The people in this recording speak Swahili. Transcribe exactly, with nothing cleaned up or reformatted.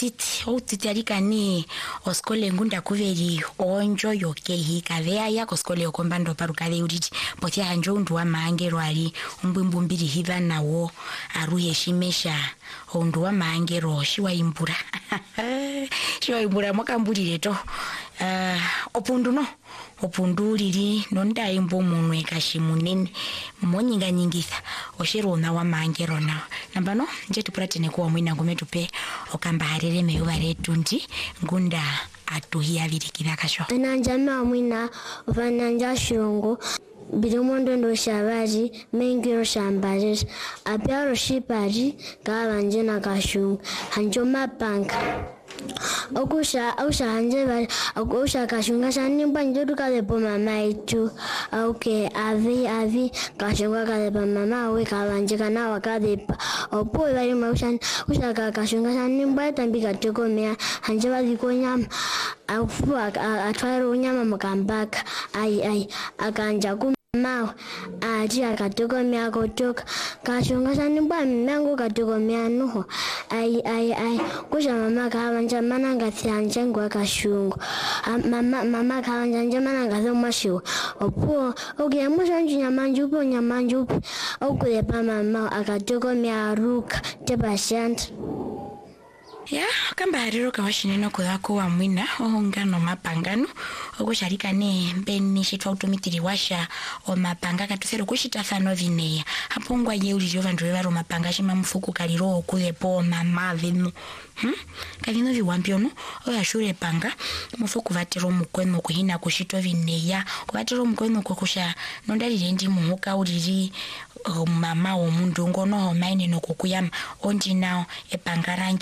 utiti utiti alikani oskole ngunda kuveri onjo yoke hika vea ya koskole okombando parukale uriti potia hanjo undu wa maangero ali umbwimbu mbiri hiva nawo aruye shimesha undu wa maangero shiwa imbura shiwa imbura mwakambulire to uh, opundu no opundu lili nonda imbo munwe kashimunene monyinga nyingitha oshirona wa maangero na nambano nje tupratene kwa mwina ngometupe okamba harere meyuva letu ndi ngunda atuhia virikira kasho enanjama mwina ufananja shungu Birumondo ndo shabaji mengiro shambaji apiaro shipari kawanje na kashungu hanjo mapanga okusha ausha hanje ba okusha kashunga shani banjo kale po mama itu okay avi avi kashunga kale po mama we kawanje kana wakade opo bari maushan usha kashunga shani ba tambika toko mea hanje ba dikonya afu atwaro nyama mukambaka ai ai akanja ku Mau aji akatoka mea kutoka kashunga shani ba mmango katoka mea nuho ai ai ai kusha mama kawanja mana ngati anjengwa kashungu mama mama kawanja nje mana ngati mashu opo oge mushanju nyamanju po nyamanju okule pa mama akatoka mea ruka tebashant ya kamba hariro kawashineno kudhako wa mwina ohongano mapangano okusharika ne mbeni shitwa utumitiri washa o mapanga katusero kushitafano vineya hapo ngwa yeuli jovandu vevaro mapanga shima mfuku kaliro okulepo mama venu hmm? kalino viwampiono oya shure panga mfuku vatero mukweno kuhina kushito vineya kuvatero mukweno kukusha nondali rendi muhuka uriri mama o mundu ngono maine no kukuyama onji nao epanga rangi